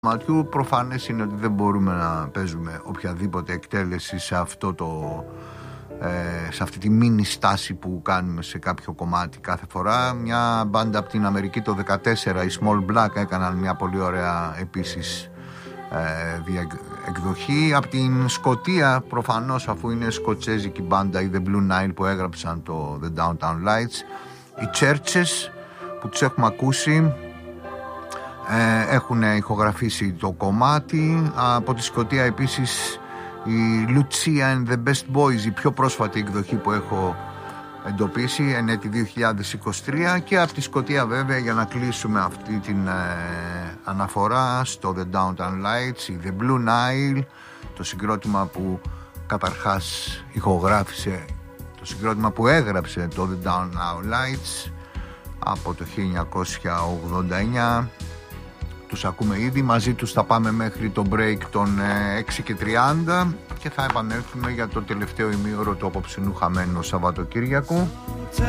ματιού. Προφανές είναι ότι δεν μπορούμε να παίζουμε οποιαδήποτε εκτέλεση σε αυτό σε αυτή τη μίνι στάση που κάνουμε σε κάποιο κομμάτι κάθε φορά. Μια μπάντα από την Αμερική το 2014, οι Small Black, έκαναν μια πολύ ωραία επίσης εκδοχή. Από την Σκωτία, προφανώς, αφού είναι σκοτσέζικη μπάντα, οι The Blue Nile, που έγραψαν το The Downtown Lights. Οι Churches, που τους έχουμε ακούσει, έχουν ηχογραφήσει το κομμάτι. Από τη Σκωτία επίσης η Lucia and the Best Boys, η πιο πρόσφατη εκδοχή που έχω εντοπίσει, εν έτη 2023. Και από τη Σκωτία, βέβαια, για να κλείσουμε αυτή την αναφορά στο The Downtown Lights, η The Blue Nile, το συγκρότημα που καταρχάς ηχογράφησε, το συγκρότημα που έγραψε το The Downtown Lights από το 1989. Τους ακούμε ήδη, μαζί τους θα πάμε μέχρι το break των 6:30 και θα επανέλθουμε για το τελευταίο ημίωρο του απόψινού χαμένου Σαββατοκύριακου.